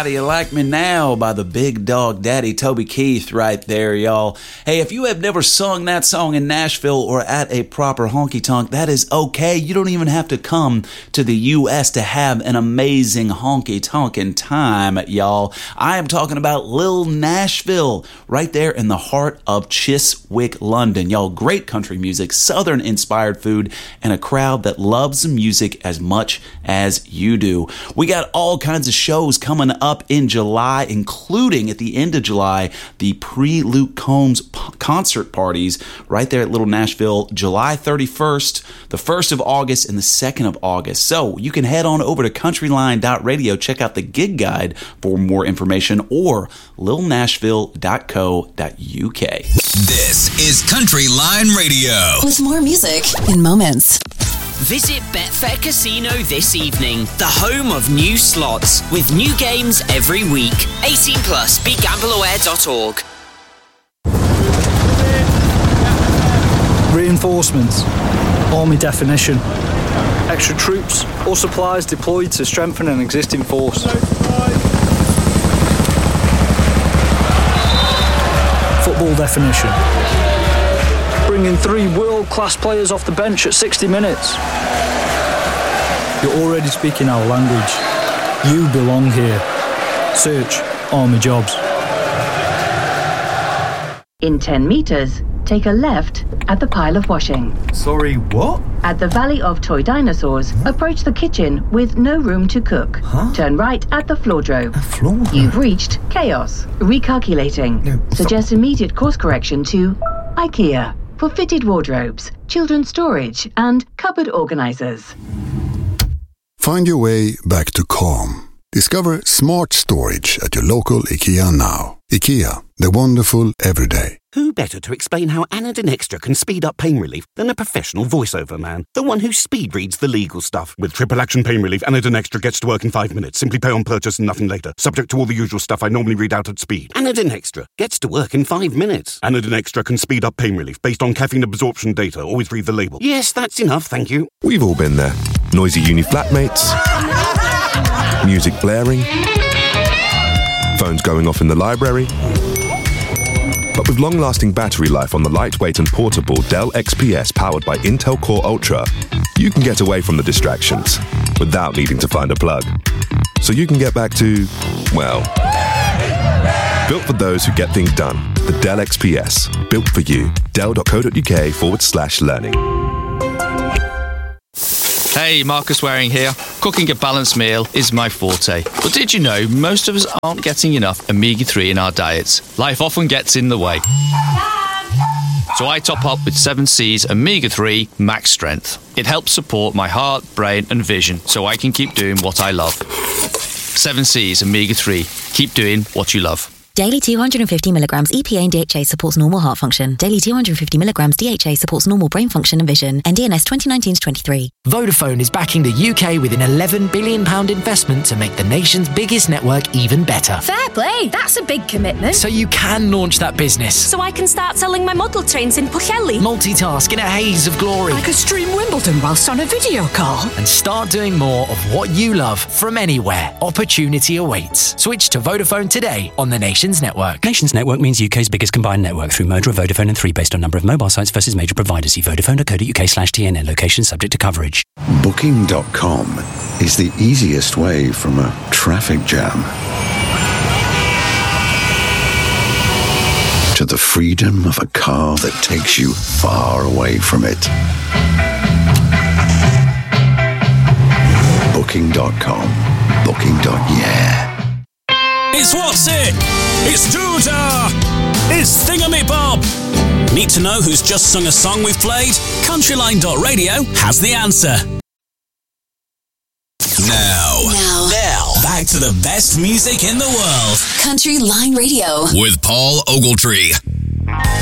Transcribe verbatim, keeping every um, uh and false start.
How Do You Like Me Now by the Big Dog Daddy, Toby Keith, right there, y'all. Hey, if you have never sung that song in Nashville or at a proper honky-tonk, that is okay. You don't even have to come to the U S to have an amazing honky-tonkin' time, y'all. I am talking about Lil Nashville, right there in the heart of Chiswick, London. Y'all, great country music, Southern-inspired food, and a crowd that loves music as much as you do. We got all kinds of shows coming up in July, including at the end of July, the pre-Luke Combs p- concert parties right there at Little Nashville, July thirty-first, the first of August, and the second of August. So you can head on over to countryline dot radio, check out the gig guide for more information, or lil nashville dot co dot u k. This is Countryline Radio. With more music in moments. Visit Betfair Casino this evening, the home of new slots, with new games every week. eighteen plus, be gamble aware dot org. Reinforcements. Army definition. Extra troops or supplies deployed to strengthen an existing force. Football definition. Bringing three world-class players off the bench at sixty minutes. You're already speaking our language. You belong here. Search Army Jobs. In ten metres, take a left at the pile of washing. Sorry, what? At the Valley of Toy Dinosaurs, approach the kitchen with no room to cook. Huh? Turn right at the floordrome. A floor? You've reached chaos. Recalculating. No, Suggest immediate course correction to IKEA for fitted wardrobes, children's storage, and cupboard organisers. Find your way back to calm. Discover smart storage at your local IKEA now. IKEA, the wonderful everyday. Who better to explain how Anadin Extra can speed up pain relief than a professional voiceover man? The one who speed reads the legal stuff. With triple action pain relief, Anadin Extra gets to work in five minutes. Simply pay on purchase and nothing later. Subject to all the usual stuff I normally read out at speed. Anadin Extra gets to work in five minutes. Anadin Extra can speed up pain relief based on caffeine absorption data. Always read the label. Yes, that's enough, thank you. We've all been there. Noisy uni flatmates. Music blaring. Phones going off in the library. But with long-lasting battery life on the lightweight and portable Dell X P S powered by Intel Core Ultra, you can get away from the distractions without needing to find a plug. So you can get back to, well, built for those who get things done. The Dell X P S, built for you. Dell.co.uk forward slash learning. Hey, Marcus Waring here. Cooking a balanced meal is my forte. But did you know most of us aren't getting enough omega three in our diets? Life often gets in the way. So I top up with seven C's omega three Max Strength. It helps support my heart, brain and vision so I can keep doing what I love. seven C's omega three. Keep doing what you love. Daily two hundred fifty milligrams E P A and D H A supports normal heart function. Daily two hundred fifty milligrams D H A supports normal brain function and vision. N D N S twenty nineteen to twenty-three. Vodafone is backing the U K with an eleven billion pounds investment to make the nation's biggest network even better. Fair play, that's a big commitment. So you can launch that business. So I can start selling my model trains in Pwllheli. Multitask in a haze of glory. I could stream Wimbledon whilst on a video call. And start doing more of what you love from anywhere. Opportunity awaits. Switch to Vodafone today on the nation's network. Nation's network means U K's biggest combined network through Moda, Vodafone and three based on number of mobile sites versus major providers. See vodafone.co.uk slash TNN. Location subject to coverage. Booking dot com is the easiest way from a traffic jam to the freedom of a car that takes you far away from it. Booking dot com. Booking. Yeah. It's What's It? It's Doodah! It's Thingamabob! Need to know who's just sung a song we've played? Countryline dot radio has the answer. Now, Now. Now, back to the best music in the world. Countryline Radio. with Paul Ogletree.